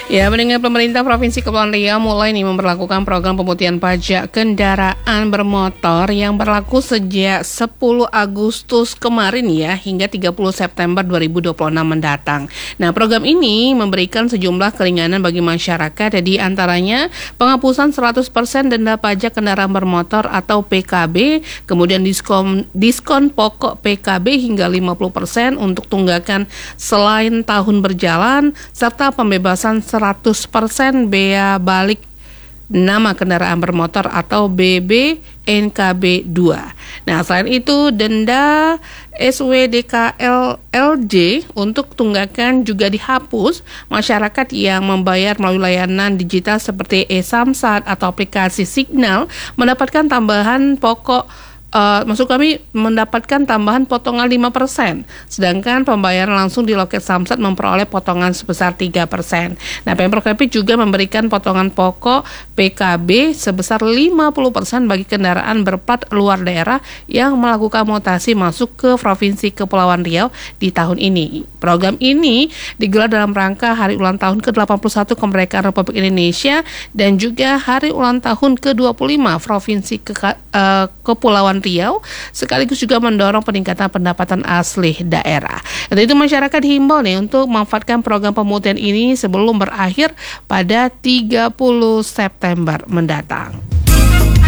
Ya, mendengar pemerintah Provinsi Kepulauan Riau mulai memberlakukan program pemutihan pajak kendaraan bermotor yang berlaku sejak 10 Agustus kemarin ya hingga 30 September 2026 mendatang. Nah, program ini memberikan sejumlah keringanan bagi masyarakat, di antaranya penghapusan 100% denda pajak kendaraan bermotor atau PKB, kemudian diskon pokok PKB hingga 50% untuk tunggakan selain tahun berjalan, serta pembebasan 100% bea balik nama kendaraan bermotor atau BBNKB 2. Nah, selain itu denda SWDKLLJ untuk tunggakan juga dihapus. Masyarakat yang membayar melalui layanan digital seperti e-Samsat atau aplikasi Signal mendapatkan tambahan pokok mendapatkan tambahan potongan 5%, sedangkan pembayaran langsung di loket Samsat memperoleh potongan sebesar 3%. Nah, Pemprov DKI juga memberikan potongan pokok PKB sebesar 50% bagi kendaraan berplat luar daerah yang melakukan mutasi masuk ke Provinsi Kepulauan Riau di tahun ini. Program ini digelar dalam rangka Hari Ulang Tahun ke-81 Kemerdekaan Republik Indonesia dan juga Hari Ulang Tahun ke-25 Provinsi Kepulauan Riau, sekaligus juga mendorong peningkatan pendapatan asli daerah. Untuk itu masyarakat dihimbau untuk memanfaatkan program pemutihan ini sebelum berakhir pada 30 September mendatang.